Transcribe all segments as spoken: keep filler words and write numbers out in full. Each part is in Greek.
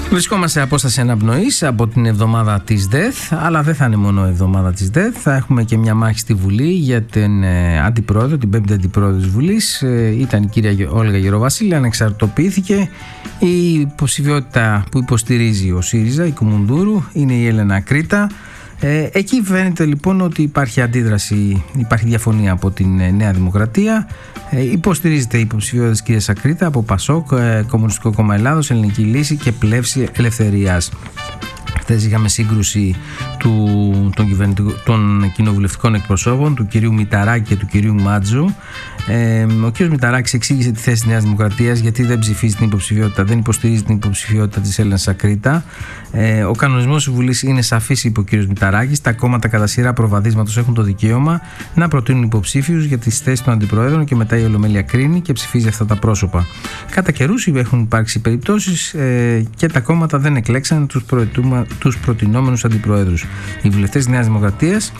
Βρισκόμαστε σε απόσταση αναπνοής από την εβδομάδα της ΔΕΘ, αλλά δεν θα είναι μόνο η εβδομάδα της ΔΕΘ. Θα έχουμε και μια μάχη στη Βουλή για την ε, αντιπρόεδρο, την πέμπτη αντιπρόεδρο της Βουλής. Ε, ήταν η κυρία Όλγα Γεροβασίλη, ανεξαρτητοποιήθηκε. Η υποψηφιότητα που υποστηρίζει ο ΣΥΡΙΖΑ, η Κουμουντούρου, είναι η Έλενα Κρήτα. Ε, εκεί φαίνεται λοιπόν ότι υπάρχει αντίδραση, υπάρχει διαφωνία από την ε, Νέα Δημοκρατία. Ε, υποστηρίζεται η υποψηφιότητα της κυρίας Ακρίτα από ΠΑΣΟΚ, ε, Κομμουνιστικό Κόμμα Ελλάδος, Ελληνική Λύση και Πλεύση Ελευθερίας. Χθες είχαμε σύγκρουση του, των, των κοινοβουλευτικών εκπροσώπων, του κυρίου Μηταράκη και του κυρίου Μάτζου. Ε, ο κύριος Μηταράκης εξήγησε τη θέση της Νέας Δημοκρατίας γιατί δεν ψηφίζει την υποψηφιότητα, δεν υποστηρίζει την υποψηφιότητα της Έλενας Ακρίτα. Ε, ο κανονισμός της Βουλής είναι σαφής, είπε ο κύριος Μηταράκης. Τα κόμματα κατά σειρά προβαδίσματος έχουν το δικαίωμα να προτείνουν υποψήφιους για τις θέσεις των αντιπροέδρων και μετά η Ολομέλεια κρίνει και ψηφίζει αυτά τα πρόσωπα. Κατά καιρούς έχουν υπάρξει περιπτώσεις ε, και τα κόμματα δεν εκλέξαν τους, τους προτινόμενους αντιπροέδρους. Οι βουλευτές της Νέας Δημοκρατίας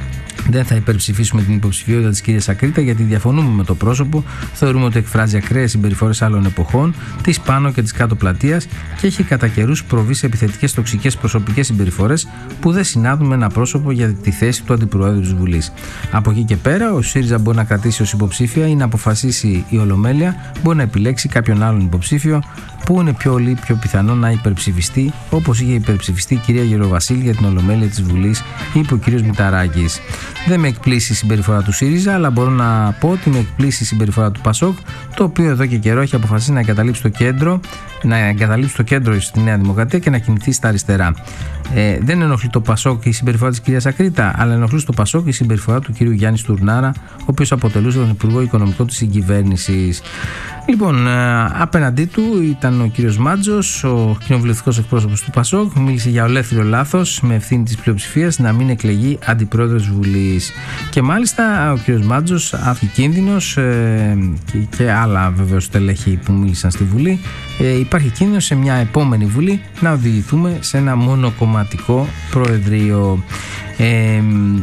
δεν θα υπερψηφίσουμε την υποψηφιότητα της κυρίας Ακρίτα γιατί διαφωνούμε με το πρόσωπο, θεωρούμε ότι εκφράζει ακραίες συμπεριφορές άλλων εποχών, της πάνω και της κάτω πλατείας και έχει κατά καιρούς προβεί σε επιθετικές τοξικές προσωπικές συμπεριφορές που δεν συνάδουν με ένα πρόσωπο για τη θέση του αντιπροέδρου της Βουλής. Από εκεί και πέρα, ο ΣΥΡΙΖΑ μπορεί να κρατήσει ως υποψήφια ή να αποφασίσει η Ολομέλεια, μπορεί να επιλέξει κάποιον άλλον υποψήφιο που είναι πιο πολύ πιο πιθανό να υπερψηφιστεί, όπως είχε υπερψηφιστεί η κυρία Γεροβασίλη για την Ολομέλεια της Βουλής, είπε ο κύριος Μηταράκης. Δεν με εκπλήσει η συμπεριφορά του ΣΥΡΙΖΑ, αλλά μπορώ να πω ότι με εκπλήσει η συμπεριφορά του ΠΑΣΟΚ, το οποίο εδώ και καιρό έχει αποφασίσει να εγκαταλείψει το κέντρο, να εγκαταλείψει το κέντρο στη Νέα Δημοκρατία και να κινηθεί στα αριστερά. Ε, δεν ενοχλεί το ΠΑΣΟΚ η συμπεριφορά της κυρίας Ακρίτα, αλλά ενοχλεί στο ΠΑΣΟΚ η συμπεριφορά του κυρίου Γιάννη Στουρνάρα, ο οποίος αποτελούσε τον Υπουργό Οικονομικών της συγκυβέρνησης. Λοιπόν, απέναντί του ήταν ο κύριος Μάτζος, ο κοινοβουλευτικός εκπρόσωπος του ΠΑΣΟΚ, μίλησε για ολέθριο λάθος με ευθύνη της πλειοψηφίας να μην εκλεγεί αντιπρόεδρος Βουλής. Και μάλιστα ο κύριος Μάτζος, άφη κίνδυνος ε, και, και άλλα βεβαίως στελέχη που μίλησαν στη Βουλή, ε, υπάρχει κίνδυνος σε μια επόμενη Βουλή να οδηγηθούμε σε ένα μονοκομματικό προεδρείο. Ε,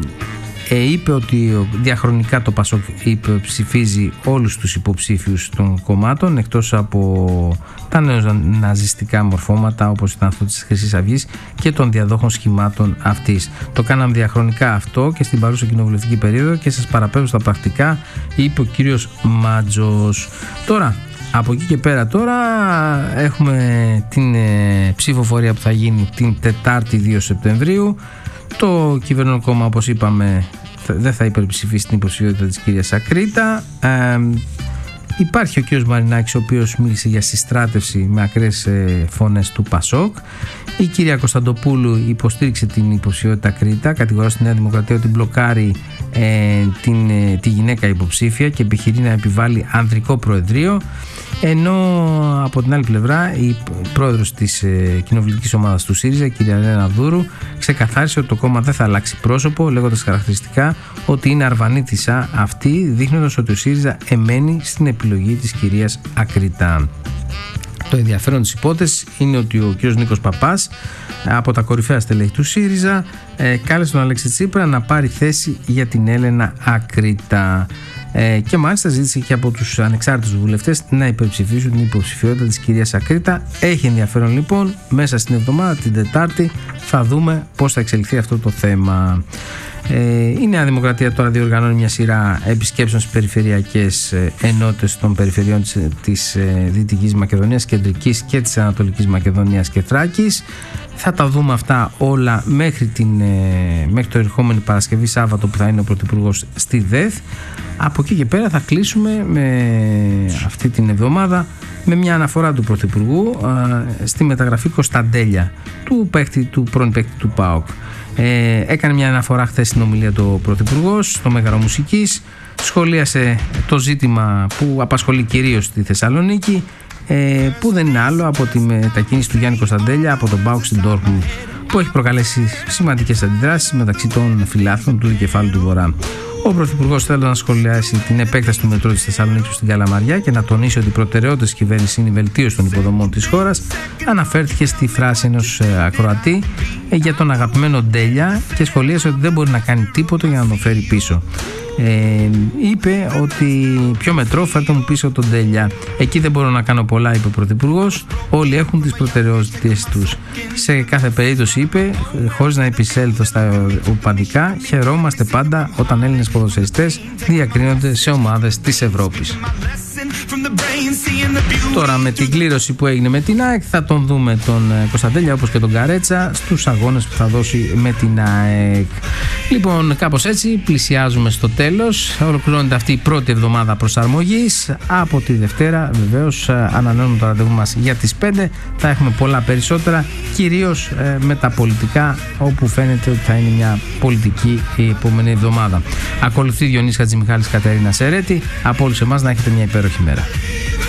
Ε, είπε ότι διαχρονικά το ΠΑΣΟΚ ψηφίζει όλους τους υποψήφιους των κομμάτων εκτός από τα νεοναζιστικά μορφώματα όπως ήταν αυτό της Χρυσής Αυγής και των διαδόχων σχημάτων αυτής. Το κάναμε διαχρονικά αυτό και στην παρούσα κοινοβουλευτική περίοδο και σας παραπέμπω στα πρακτικά, είπε ο κύριος Μάτζος. Τώρα, από εκεί και πέρα τώρα έχουμε την ε, ψηφοφορία που θα γίνει την Τετάρτη δύο Σεπτεμβρίου. Το κυβερνόν κόμμα, όπως είπαμε, δεν θα υπερψηφίσει την υποψηφιότητα της κυρίας Ακρίτα. Ε, υπάρχει ο κύριος Μαρινάκης, ο οποίος μίλησε για συστράτευση με ακραίες ε, φωνές του ΠΑΣΟΚ. Η κυρία Κωνσταντοπούλου υποστήριξε την υποψηφιότητα Ακρίτα, κατηγορά στη Νέα Δημοκρατία ότι μπλοκάρει ε, την, ε, τη γυναίκα υποψήφια και επιχειρεί να επιβάλλει ανδρικό προεδρείο. Ενώ από την άλλη πλευρά η πρόεδρος της ε, κοινοβουλευτικής ομάδας του ΣΥΡΙΖΑ, η κυρία Έλενα Δούρου, ξεκαθάρισε ότι το κόμμα δεν θα αλλάξει πρόσωπο, λέγοντας χαρακτηριστικά ότι είναι αρβανίτισσα αυτή, δείχνοντας ότι ο ΣΥΡΙΖΑ εμένει στην επιλογή της κυρίας Ακρίτα. Το ενδιαφέρον της υπόθεσης είναι ότι ο κ. Νίκος Παπάς, από τα κορυφαία στελέχη του ΣΥΡΙΖΑ, ε, κάλεσε τον Αλέξη Τσίπρα να πάρει θέση για την Έλενα Ακρίτα. Ε, και μάλιστα ζήτησε και από τους ανεξάρτητους βουλευτές να υπερψηφίσουν την υποψηφιότητα της κυρίας Ακρίτα. Έχει ενδιαφέρον λοιπόν, μέσα στην εβδομάδα, την Τετάρτη, θα δούμε πώς θα εξελιχθεί αυτό το θέμα. Ε, η Νέα Δημοκρατία τώρα διοργανώνει μια σειρά επισκέψεων στις περιφερειακές ενότητες των περιφερειών της, της Δυτικής Μακεδονίας, Κεντρικής και της Ανατολικής Μακεδονίας και Θράκης. Θα τα δούμε αυτά όλα μέχρι, την, μέχρι το ερχόμενη Παρασκευή Σάββατο που θα είναι ο Πρωθυπουργός στη ΔΕΘ. Από εκεί και πέρα θα κλείσουμε με αυτή την εβδομάδα με μια αναφορά του Πρωθυπουργού α, στη μεταγραφή Κωνσταντέλια, του, παίκτη, του πρώην παίκτη του ΠΑΟΚ. Ε, έκανε μια αναφορά χθες στην ομιλία του Πρωθυπουργός στο Μέγαρο Μουσικής, σχολίασε το ζήτημα που απασχολεί κυρίως τη Θεσσαλονίκη, ε, που δεν είναι άλλο από τη μετακίνηση του Γιάννη Κωνσταντέλια από τον ΠΑΟΚ στην Ντόρκμουντ, που έχει προκαλέσει σημαντικές αντιδράσεις μεταξύ των φιλάθλων του δικεφάλου του Βορρά. Ο Πρωθυπουργός θέλει να σχολιάσει την επέκταση του μετρό της Θεσσαλονίκης στην Καλαμαριά και να τονίσει ότι η προτεραιότητα της κυβέρνησης είναι η βελτίωση των υποδομών της χώρας. Αναφέρθηκε στη φράση ενός ακροατή για τον αγαπημένο Ντέλια και σχολίασε ότι δεν μπορεί να κάνει τίποτα για να τον φέρει πίσω. Ε, είπε ότι πιο μετρό, φέρτε μου πίσω τον Τέλεια. Εκεί δεν μπορώ να κάνω πολλά, είπε ο Πρωθυπουργός. Όλοι έχουν τις προτεραιότητες τους. Σε κάθε περίπτωση, είπε, χωρίς να επισέλθω στα οπαδικά, χαιρόμαστε πάντα όταν Έλληνες ποδοσφαιριστές διακρίνονται σε ομάδες της Ευρώπης. Τώρα με την κλήρωση που έγινε με την ΑΕΚ θα τον δούμε τον Κωνσταντέλια όπως και τον Καρέτσα στους αγώνες που θα δώσει με την ΑΕΚ. Λοιπόν, κάπως έτσι πλησιάζουμε στο τέλος. Ολοκληρώνεται αυτή η πρώτη εβδομάδα προσαρμογής. Από τη Δευτέρα βεβαίως ανανεώνουμε το ραντεβού μας για τις πέντε. Θα έχουμε πολλά περισσότερα, κυρίως ε, με τα πολιτικά, όπου φαίνεται ότι θα είναι μια πολιτική η επόμενη εβδομάδα. Ακολουθεί Διονύσης Χατζημιχάλης, Κατερίνα Σερέτη. Από όλους εμάς να έχετε μια υπέροχη μέρα.